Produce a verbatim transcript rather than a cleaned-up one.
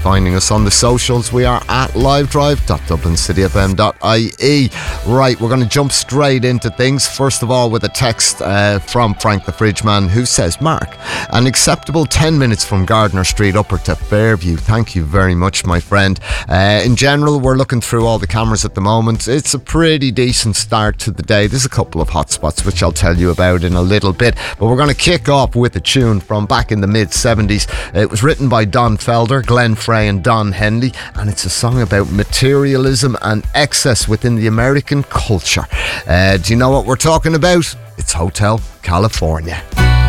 finding us on the socials. We are at live drive dot dublin city f m dot i e. Right, we're going to jump straight into things. First of all, with a text uh, from Frank the Fridge Man, who says, Mark, an acceptable ten minutes from Gardner Street upper to Fairview. Thank you very much, my friend. Uh, in general, we're looking through all the cameras at the moment. It's a pretty decent start to the day. There's a couple of hot spots which I'll tell you about in a little bit, but we're going to kick off with a tune from back in the mid seventies. It was written by Don Felder, Glenn Frey and Don Henley, and it's a song about materialism and excess within the American culture. Uh, do you know what we're talking about? It's Hotel California.